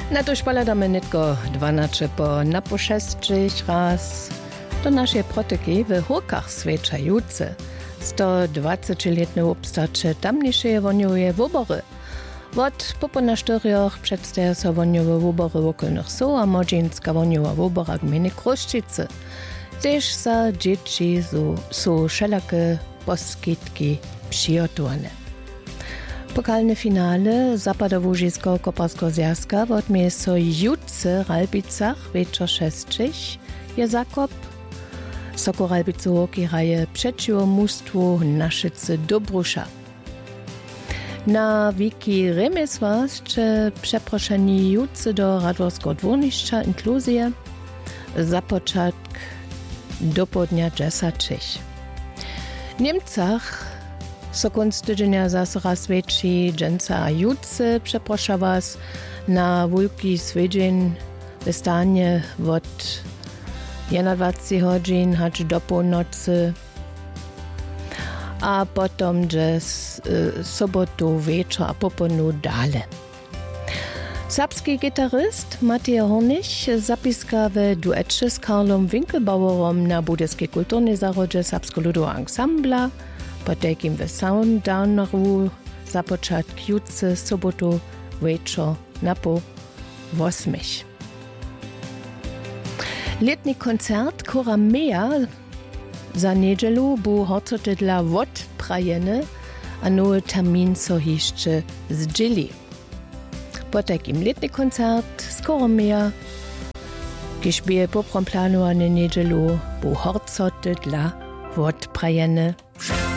Na to špaladame netko 12 na po 6 raz. Do naszej protyki w Hurkach sweczajúce 120-letne obstacze tamniejsze woniowe wybory. Od popona sztorioch przedstawia się woniowe wybory okolnych so a modzinska woniowa wybora gminy Kruszczycy. Też za dzieci są wszelakie poskitki przygotowane. Pokalne finale Zapadowo-Łużyskiego Koparskiego Związka odmieje się jutce w Ralbicach wieczór 6 je Zakop. Soko Ralbicu hockey raje przeciwko mustwu Naszycy Dobrusza. Na wiki Remesławszcze przeproszeni jutce do Radworskiego dwórniszcza inkluzje za początek do południa 10. W Niemcach so konc tydzienia zase raz więcej dżęca a jutce przeprosza was na wielki swiedzień w stanie od 21 godzin aż do północy, a potem z sobotu wieczór a poponu dale. Serbski gitaryst Matej Hornich zapiska w duecie z Karlom Winkelbauerom na Budyskiej Kulturnej Zarodzie Serbsko-Ludowego Ansambla, potem w Soundowneru za początek jutce sobotu wieczór na po 8. Letni koncert Kora Mea za niedzielu bu horcoty dla odprajeny, a nowy termin so jeszcze zdzieli. Potem letni koncert z Kora Mea, kiż bije po planu a niedzielu bu horcoty dla odprajeny.